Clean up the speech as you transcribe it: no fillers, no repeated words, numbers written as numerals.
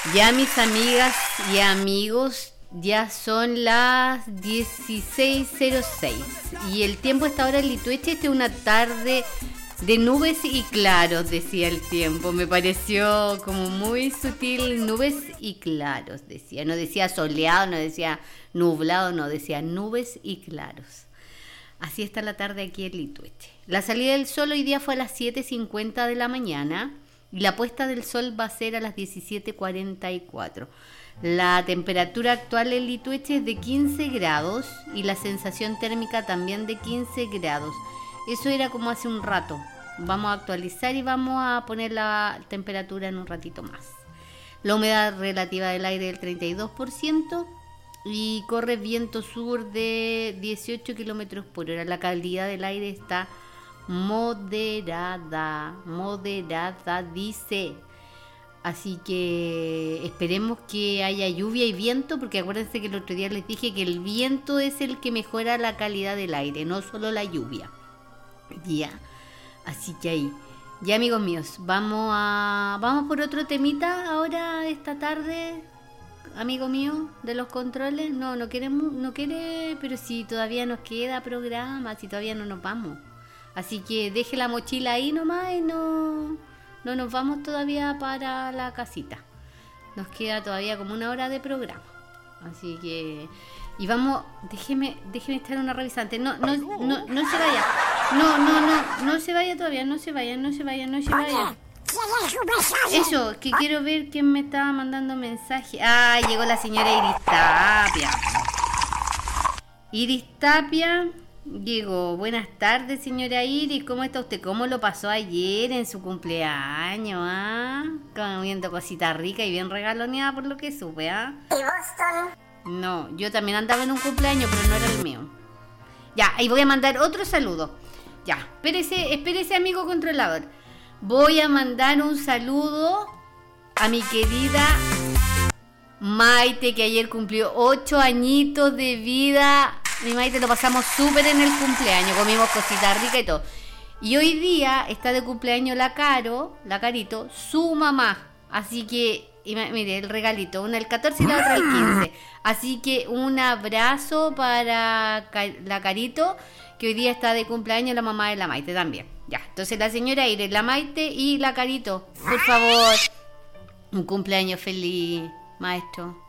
Ya mis amigas y amigos, ya son las 16:06 y el tiempo está ahora en Litueche. Esta es una tarde de nubes y claros, decía el tiempo. Me pareció como muy sutil, nubes y claros, decía. No decía soleado, no decía nublado, no, decía nubes y claros. Así está la tarde aquí en Litueche. La salida del sol hoy día fue a las 7:50 de la mañana. Y la puesta del sol va a ser a las 17:44. La temperatura actual en Litueche es de 15 grados y la sensación térmica también de 15 grados. Eso era como hace un rato. Vamos a actualizar y vamos a poner la temperatura en un ratito más. La humedad relativa del aire del 32% y corre viento sur de 18 kilómetros por hora. La calidad del aire está moderada dice. Así que esperemos que haya lluvia y viento, porque acuérdense que el otro día les dije que el viento es el que mejora la calidad del aire, no solo la lluvia. Ya, así que ahí. Ya, amigos míos, vamos por otro temita ahora esta tarde. Amigo mío de los controles, no quiere, pero si todavía nos queda programa, si todavía no nos vamos. Así que deje la mochila ahí nomás y no nos vamos todavía para la casita. Nos queda todavía como una hora de programa. Así que... Y vamos... Déjeme estar una revisante. No se vaya. No se vaya todavía. No se vaya. Eso, que quiero ver quién me estaba mandando mensaje. Ah, llegó la señora Iris Tapia. Llegó. Buenas tardes, señora Iris. ¿Cómo está usted? ¿Cómo lo pasó ayer en su cumpleaños? Comiendo cositas ricas y bien regaloneada por lo que supe, ¿Y Boston? No, yo también andaba en un cumpleaños, pero no era el mío. Ya, ahí voy a mandar otro saludo. Ya, espérese, amigo controlador. Voy a mandar un saludo a mi querida Maite, que ayer cumplió 8 añitos de vida. Mi Maite, lo pasamos súper en el cumpleaños, comimos cositas ricas y todo. Y hoy día está de cumpleaños la Carito, su mamá. Así que, mire, el regalito, una el 14 y la otra el 15. Así que un abrazo para la Carito, que hoy día está de cumpleaños, la mamá de la Maite también. Ya, entonces la señora Iris, la Maite y la Carito, por favor, un cumpleaños feliz, maestro.